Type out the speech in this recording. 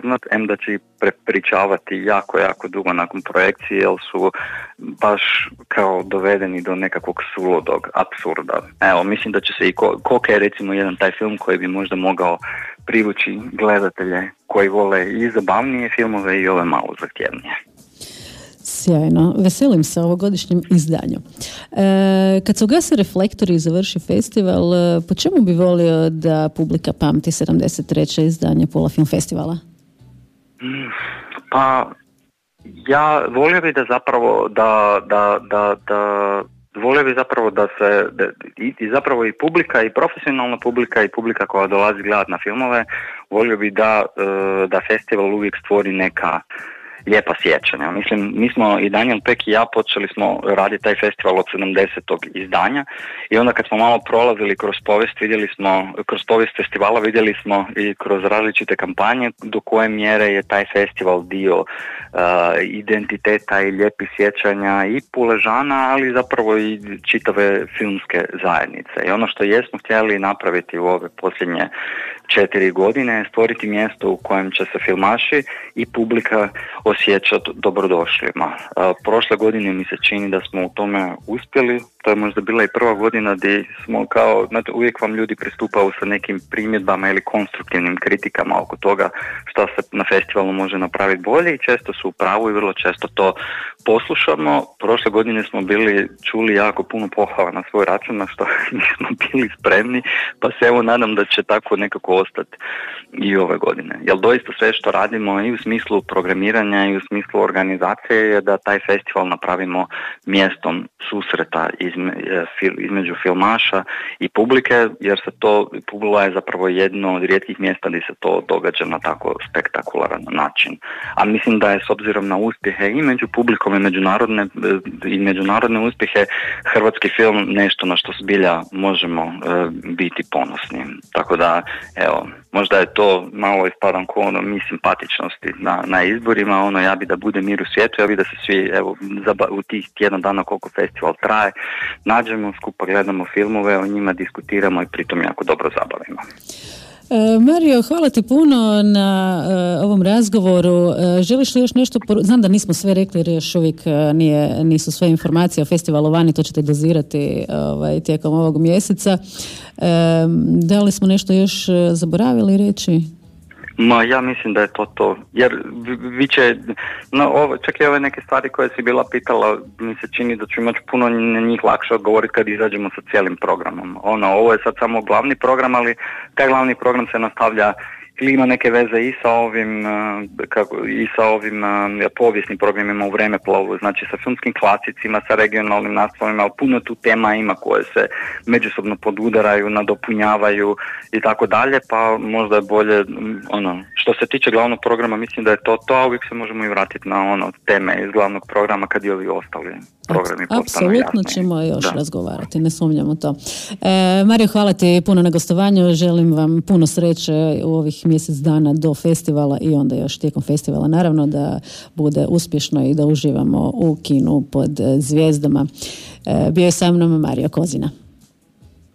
prepoznat, da će ih prepričavati jako, jako dugo nakon projekcije, jer su baš kao dovedeni do nekakvog suludog apsurda. Evo, mislim da će se i Koke je recimo jedan taj film koji bi možda mogao privući gledatelje koji vole i zabavnije filmove i ove malo zahtjevnije. Sjajno. Veselim se ovogodišnjem izdanju. Kad se ugase reflektori i završi festival, po čemu bi volio da publika pamti 73. izdanje Pula Film Festivala? Pa, ja volio bi da zapravo volio bi zapravo da se i zapravo i publika, i profesionalna publika i publika koja dolazi gledati na filmove, volio bi da festival uvijek stvori neka lijepa sjećanja. Mislim, mi smo i Daniel Pek i ja počeli smo raditi taj festival od 70. izdanja i onda kad smo malo prolazili kroz povijest festivala vidjeli smo i kroz različite kampanje do koje mjere je taj festival dio identiteta i lijepih sjećanja i Puležana, ali zapravo i čitave filmske zajednice. I ono što jesmo htjeli napraviti u ove posljednje 4 godine je stvoriti mjesto u kojem će se filmaši i publika osjećati dobrodošlima. Prošle godine mi se čini da smo u tome uspjeli. To je možda bila i prva godina gdje smo kao, znate, uvijek vam ljudi pristupaju sa nekim primjedbama ili konstruktivnim kritikama oko toga što se na festivalu može napraviti bolje i često su u pravu i vrlo često to poslušamo. Prošle godine smo čuli jako puno pohvala na svoj račun, na što nismo bili spremni, pa se evo nadam da će tako nekako ostati i ove godine. Jer doista sve što radimo i u smislu programiranja i u smislu organizacije je da taj festival napravimo mjestom susreta između filmaša i publike, jer se to, Pula je zapravo jedno od rijetkih mjesta gdje se to događa na tako spektakularan način. A mislim da je s obzirom na uspjehe i među publikom i međunarodne uspjehe hrvatski film nešto na što zbilja možemo biti ponosni. Tako da, evo, možda je to malo ispadam ko mi simpatičnosti na izborima, ja bi da bude mir u svijetu, ja bi da se svi, evo, u tih tjedan dana koliko festival traje, nađemo, skupa gledamo filmove, o njima diskutiramo i pritom jako dobro zabavimo. Mario, hvala ti puno na ovom razgovoru. Želiš li još nešto znam da nismo sve rekli jer još uvijek nisu sve informacije o festivalu vani, to ćete dozirati tijekom ovog mjeseca. Da li smo nešto još zaboravili reći? Ma, ja mislim da je to. Jer vi će, čak i ove neke stvari koje si bila pitala, mi se čini da ću imati puno na njih lakše odgovoriti kad izađemo sa cijelim programom. Ovo je sad samo glavni program, ali taj glavni program se nastavlja ili ima neke veze i sa ovim povijesnim programima u Vremeplovu, znači sa filmskim klasicima, sa regionalnim naslovima, ali puno tu tema ima koje se međusobno podudaraju, nadopunjavaju i tako dalje, pa možda je bolje, što se tiče glavnog programa, mislim da je to, a uvijek se možemo i vratiti na teme iz glavnog programa kad i ovi ostali programi postanu jasni. Apsolutno ćemo još razgovarati, ne sumnjamo to. Mario, hvala ti puno na gostovanju, želim vam puno sreće u ovih mjesec dana do festivala i onda još tijekom festivala, naravno, da bude uspješno i da uživamo u kinu pod zvijezdama. Bio je sa mnom Mario Kozina.